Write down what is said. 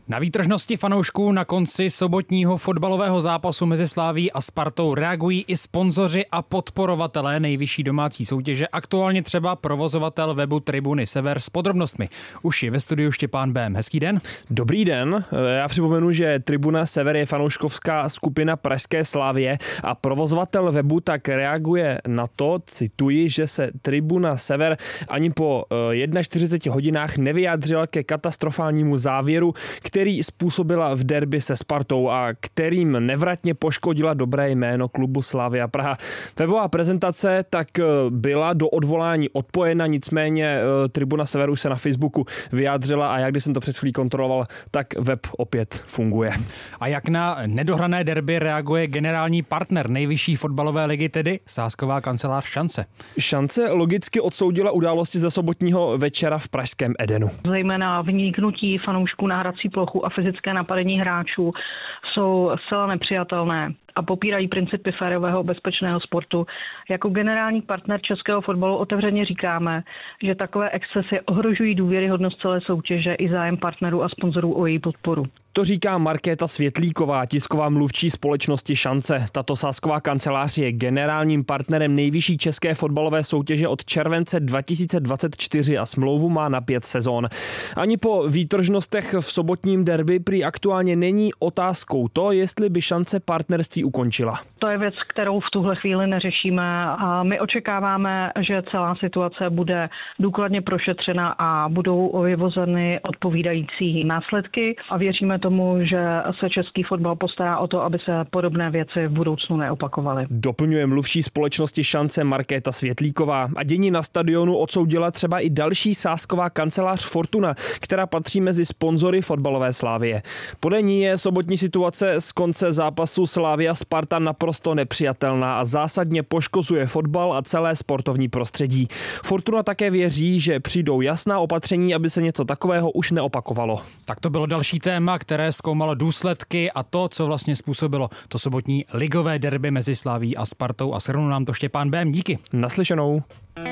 Na výtržnosti fanoušků na konci sobotního fotbalového zápasu mezi Slavií a Spartou reagují i sponzoři a podporovatelé nejvyšší domácí soutěže, aktuálně třeba provozovatel webu Tribuny Sever s podrobnostmi. Už je ve studiu Štěpán Bém. Hezký den. Dobrý den. Já připomenu, že Tribuna Sever je fanouškovská skupina pražské Slavie a provozovatel webu tak reaguje na to, cituji, že se Tribuna Sever ani po 41 hodinách nevyjádřila ke katastrofálnímu závěru, který způsobila v derby se Spartou a kterým nevratně poškodila dobré jméno klubu Slavia Praha. Webová prezentace tak byla do odvolání odpojena, nicméně Tribuna Severu se na Facebooku vyjádřila a já, když jsem to před chvílí kontroloval, tak web opět funguje. A jak na nedohrané derby reaguje generální partner nejvyšší fotbalové ligy, tedy sázková kancelář Šance? Šance logicky odsoudila události ze sobotního večera v pražském Edenu. Zejména vniknutí fanoušků na hrací plochu a fyzické napadení hráčů jsou zcela nepřijatelné a popírají principy férového bezpečného sportu. Jako generální partner českého fotbalu otevřeně říkáme, že takové excesy ohrožují důvěryhodnost celé soutěže i zájem partnerů a sponzorů o její podporu. To říká Markéta Světlíková, tisková mluvčí společnosti Šance. Tato sázková kancelář je generálním partnerem nejvyšší české fotbalové soutěže od července 2024 a smlouvu má na 5 sezon. Ani po výtržnostech v sobotním derby prý aktuálně není otázkou to, jestli by Šance partnerství ukončila. To je věc, kterou v tuhle chvíli neřešíme a my očekáváme, že celá situace bude důkladně prošetřena a budou vyvozeny odpovídající následky a věříme tomu, že se český fotbal postará o to, aby se podobné věci v budoucnu neopakovaly. Doplňuje mluvčí společnosti Šance Markéta Světlíková. A dění na stadionu odsoudila třeba i další sázková kancelář Fortuna, která patří mezi sponzory fotbalové Slavie. Podle ní je sobotní situace z konce zápasu Slavia Sparta naprosto nepřijatelná a zásadně poškozuje fotbal a celé sportovní prostředí. Fortuna také věří, že přijdou jasná opatření, aby se něco takového už neopakovalo. Tak to bylo další téma, které zkoumalo důsledky a to, co vlastně způsobilo to sobotní ligové derby mezi Slavií a Spartou, a shrnul nám to Štěpán Bém. Díky. Naslyšenou.